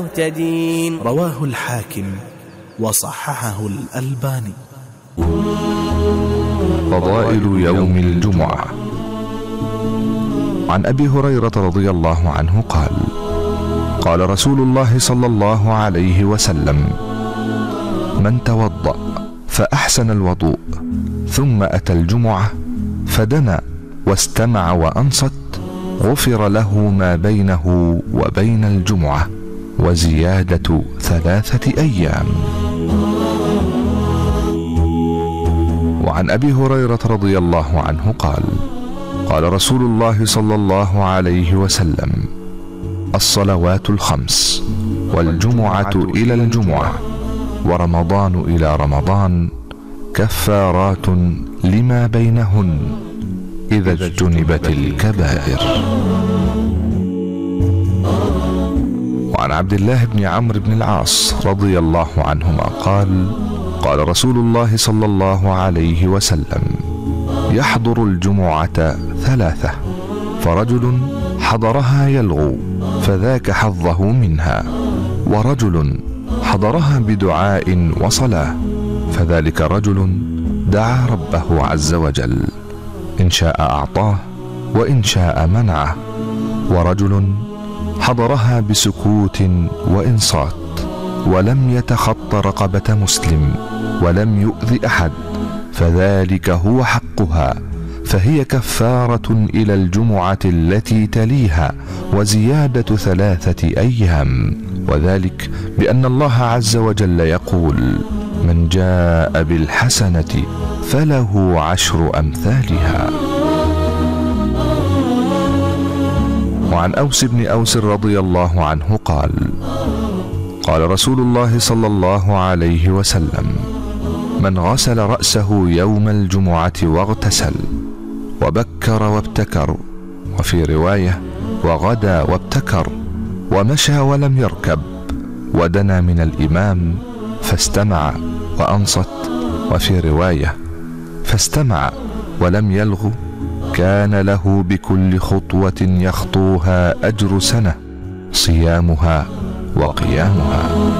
رواه الحاكم وصححه الألباني. فضائل يوم الجمعة. عن أبي هريرة رضي الله عنه قال: قال رسول الله صلى الله عليه وسلم: من توضأ فأحسن الوضوء ثم أتى الجمعة فدنا واستمع وأنصت غفر له ما بينه وبين الجمعة وزيادة 3 أيام. وعن أبي هريرة رضي الله عنه قال: قال رسول الله صلى الله عليه وسلم: الصلوات الخمس والجمعة إلى الجمعة ورمضان إلى رمضان كفارات لما بينهن إذا اجتنبت الكبائر. وعن عبد الله بن عمرو بن العاص رضي الله عنهما قال: قال رسول الله صلى الله عليه وسلم: يحضر الجمعة 3، فرجل حضرها يلغو فذاك حظه منها، ورجل حضرها بدعاء وصلاة فذلك رجل دعا ربه عز وجل، إن شاء أعطاه وإن شاء منعه، ورجل حضرها بسكوت وإنصات ولم يتخط رقبة مسلم ولم يؤذ أحد فذلك هو حقها، فهي كفارة إلى الجمعة التي تليها وزيادة 3 أيام، وذلك بأن الله عز وجل يقول: من جاء بالحسنة فله 10 أمثالها. وعن أوس بن أوس رضي الله عنه قال: قال رسول الله صلى الله عليه وسلم: من غسل رأسه يوم الجمعة واغتسل وبكر وابتكر، وفي رواية وغدا وابتكر، ومشى ولم يركب، ودنا من الإمام فاستمع وأنصت، وفي رواية فاستمع ولم يلغ، كان له بكل خطوة يخطوها أجر سنة صيامها وقيامها.